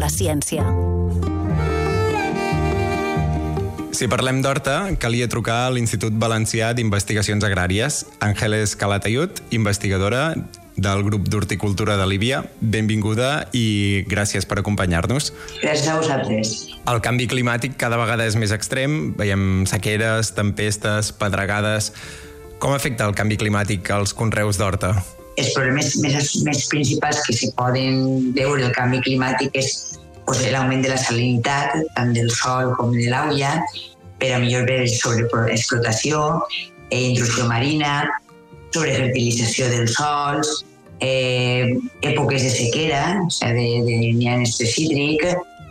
la ciència. Si parlem d'horta, calia trucar a l'Institut Valencià d'Investigacions Agràries. Àngeles Calatayud, investigadora del grup d'horticultura de Líbia. Benvinguda i gràcies per acompanyar-nos. Gràcies a vosaltres. El canvi climàtic cada vegada és més extrem. Veiem sequeres, tempestes, pedregades. Com afecta el canvi climàtic als conreus d'horta? Els problemes més principals que se poden veure del canvi climàtic és l'augment de la salinitat, tant del sòl com de l'aigua, per a millor sobreexplotació, intrusió marina, sobrefertilització dels sòls, èpoques de sequera, n'hi ha estrès hídric,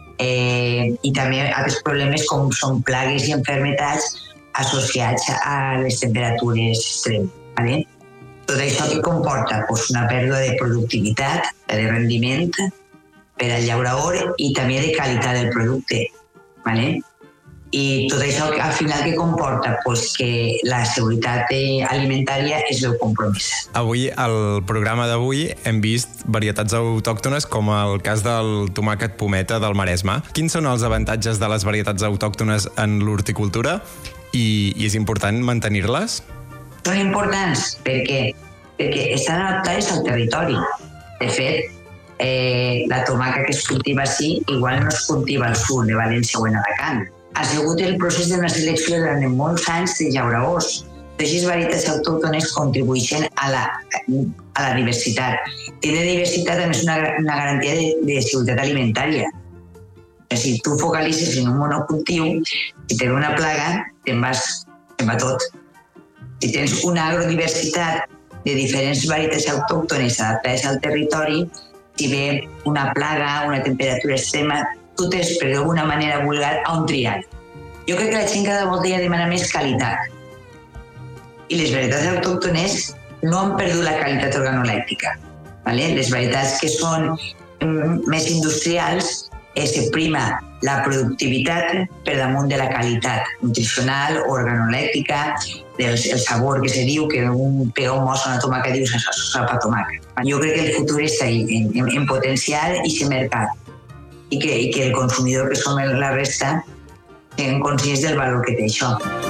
i també altres problemes com són plagues i malalties associats a les temperatures extremes. Tot això que comporta una pèrdua de productivitat, de rendiment per al llaurador i també de qualitat del producte. I tot això al final que comporta que la seguretat alimentària és el compromís. Avui, al programa d'avui, hem vist varietats autòctones com el cas del tomàquet pometa del Maresme. Quins són els avantatges de les varietats autòctones en l'horticultura i és important mantenir-les? Són importants perquè estan adaptades al territori. De fet, la tomaca que es cultiva així igual no es cultiva al sud de València o en Alacant. Ha sigut el procés d'una selecció durant molts anys de llauradors. Aquestes varietats autòctones contribueixen a la diversitat. Tenir diversitat també és una garantia de seguretat alimentària. Si tu focalitzes en un monocultiu, si té una plaga, se'n va tot. Si tens una agrodiversitat de diferents varietats autòctones adaptades al territori, si ve una plaga, una temperatura extrema, tu tens, per d'alguna manera vulgar, a on triar. Jo crec que la gent cada volta ja demana més qualitat. I les varietats autòctones no han perdut la qualitat organolèctica. Les varietats que són més industrials se prima la productivitat per damunt de la qualitat nutricional, organolèctica, el sabor que se diu, que un pega un mos a una tomaca diu que sap a tomaca. Jo crec que el futur està ahí, en potenciar aquest mercat i que el consumidor, que som la resta, siguem conscients del valor que té això.